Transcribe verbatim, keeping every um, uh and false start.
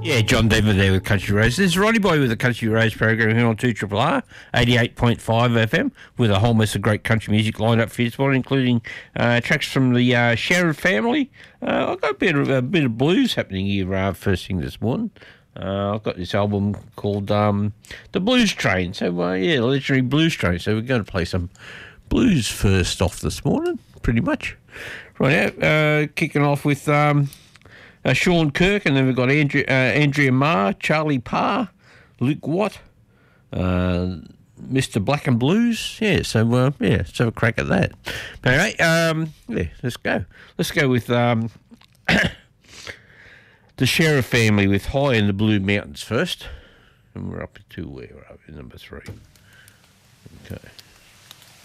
Yeah, John Denver there with Country Roads. This is Ronnie Boy with the Country Roads program here on two R R R, eighty-eight point five F M, with a whole mess of great country music lined up for you this morning, including uh, tracks from the uh, Sherrod family. Uh, I've got a bit of, a bit of blues happening here uh, first thing this morning. Uh, I've got this album called um, The Blues Train. So, uh, yeah, the legendary Blues Train. So we're going to play some blues first off this morning, pretty much. Right now, uh, kicking off with... Um, Uh, Sean Kirk, and then we've got Andrea, uh, Andrea Marr, Charlie Parr, Luke Watt, uh, Mister Black and Blues. Yeah, so uh, yeah, let's have a crack at that. But anyway, um, yeah, let's go. Let's go with um, the Sherrod family with High in the Blue Mountains first, and we're up to where are we? Number three. Okay.